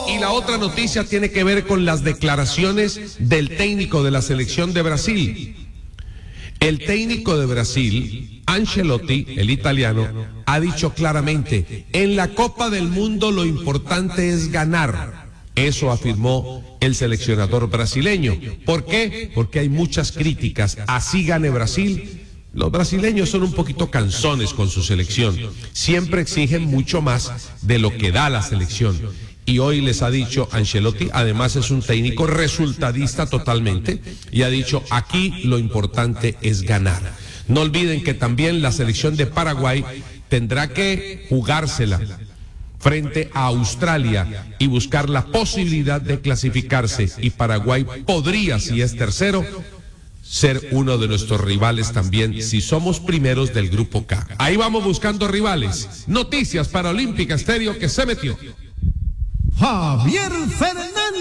Y la otra noticia tiene que ver con las declaraciones del técnico de la selección de Brasil. El técnico de Brasil, Ancelotti, el italiano, ha dicho claramente, en la Copa del Mundo lo importante es ganar. Eso afirmó el seleccionador brasileño. ¿Por qué? Porque hay muchas críticas. Así gane Brasil. Los brasileños son un poquito cansones con su selección. Siempre exigen mucho más de lo que da la selección. Y hoy les ha dicho Ancelotti, además es un técnico resultadista totalmente, y ha dicho, aquí lo importante es ganar. No olviden que también la selección de Paraguay tendrá que jugársela frente a Australia y buscar la posibilidad de clasificarse, y Paraguay podría, si es tercero, ser uno de nuestros rivales también si somos primeros del grupo K. Ahí vamos buscando rivales. Noticias para Olímpica Estéreo que se metió. Javier Fernández.